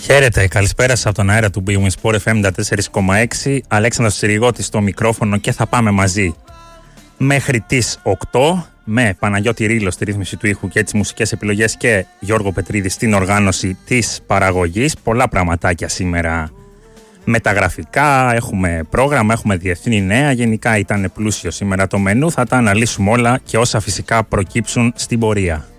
Χαίρετε, καλησπέρα σας από τον αέρα του Bwin Sport FM 94,6. Αλέξανδρος Τσιριγώτης στο μικρόφωνο και θα πάμε μαζί μέχρι τις 8 με Παναγιώτη Ρήλο στη ρύθμιση του ήχου και τις μουσικές επιλογές και Γιώργο Πετρίδη στην οργάνωση της παραγωγής. Πολλά πραγματάκια σήμερα μεταγραφικά, έχουμε πρόγραμμα, έχουμε διεθνή νέα. Γενικά ήταν πλούσιο σήμερα το μενού, θα τα αναλύσουμε όλα και όσα φυσικά προκύψουν στην πορεία.